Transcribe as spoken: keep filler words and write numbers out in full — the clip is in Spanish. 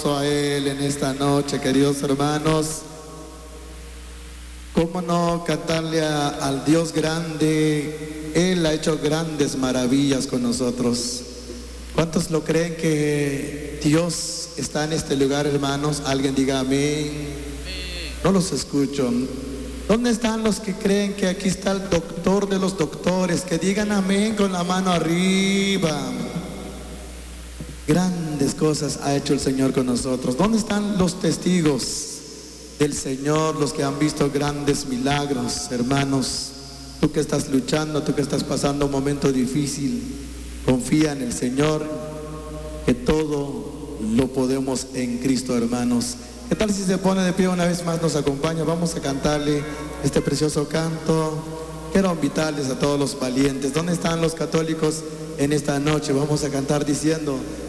aplauso a Él en esta noche, queridos hermanos. ¿Cómo no cantarle a, al Dios grande? Él ha hecho grandes maravillas con nosotros. ¿Cuántos lo creen que Dios está en este lugar, hermanos? Alguien diga amén. No los escucho. ¿Dónde están los que creen que aquí está el doctor de los doctores? Que digan amén con la mano arriba. Grandes cosas ha hecho el Señor con nosotros. ¿Dónde están los testigos del Señor, los que han visto grandes milagros? Hermanos, tú que estás luchando, tú que estás pasando un momento difícil, confía en el Señor, que todo lo podemos en Cristo, hermanos. ¿Qué tal si se pone de pie una vez más, nos acompaña? Vamos a cantarle este precioso canto. Quiero invitarles a todos los valientes. ¿Dónde están los católicos en esta noche? Vamos a cantar diciendo: